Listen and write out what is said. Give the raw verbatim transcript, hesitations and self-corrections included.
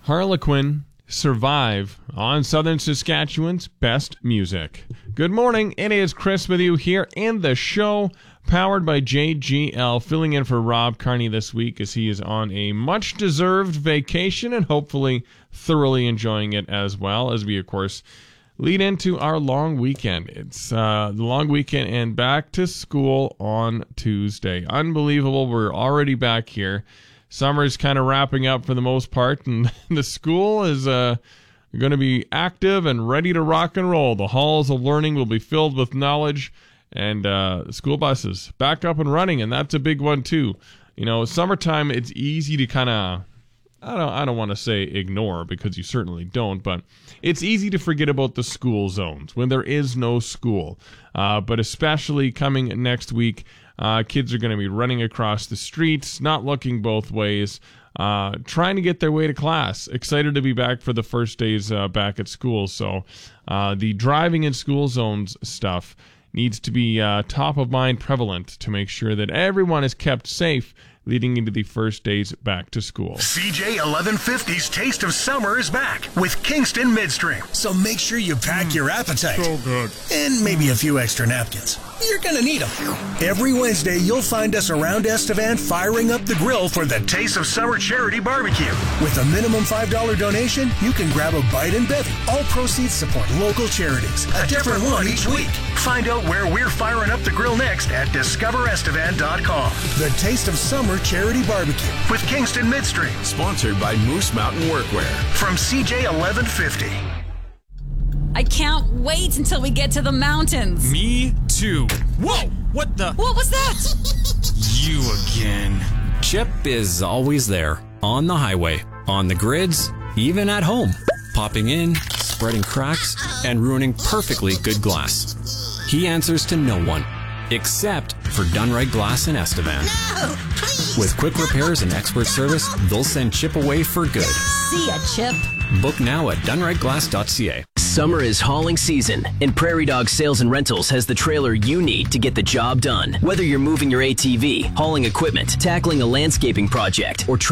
Harlequin, Survive on Southern Saskatchewan's best music. Good morning, it is Chris with you here in the show, powered by J G L, filling in for Rob Carney this week as he is on a much-deserved vacation and hopefully thoroughly enjoying it as well, as we, of course, lead into our long weekend. It's uh, the long weekend and back to school on Tuesday. Unbelievable, we're already back here. Summer's kind of wrapping up for the most part, and the school is uh, going to be active and ready to rock and roll. The halls of learning will be filled with knowledge, and uh, school buses back up and running, and that's a big one too. You know, summertime, it's easy to kind of, I don't, I don't want to say ignore, because you certainly don't, but it's easy to forget about the school zones when there is no school. Uh, but especially coming next week, Uh, kids are going to be running across the streets, not looking both ways, uh, trying to get their way to class. Excited to be back for the first days uh, back at school. So uh, the driving in school zones stuff needs to be uh, top of mind, prevalent, to make sure that everyone is kept safe leading into the first days back to school. C J eleven fifty's Taste of Summer is back with Kingston Midstream. So make sure you pack your appetite. So good. And maybe a few extra napkins. You're going to need them. Every Wednesday, you'll find us around Estevan firing up the grill for the Taste of Summer Charity Barbecue. With a minimum five dollars donation, you can grab a bite and bevy. All proceeds support local charities. A different one each week. Find out where we're firing up the grill next at discover estevan dot com. The Taste of Summer Charity Barbecue with Kingston Midstream. Sponsored by Moose Mountain Workwear. From C J eleven fifty. I can't wait until we get to the mountains. Me too. Whoa! What the? What was that? You again. Chip is always there, on the highway, on the grids, even at home, popping in, spreading cracks, and ruining perfectly good glass. He answers to no one, except for Dunright Glass in Estevan. No, please. With quick repairs and expert service, they'll send Chip away for good. See ya, Chip. Book now at dunright glass dot c a. Summer is hauling season, and Prairie Dog Sales and Rentals has the trailer you need to get the job done. Whether you're moving your A T V, hauling equipment, tackling a landscaping project, or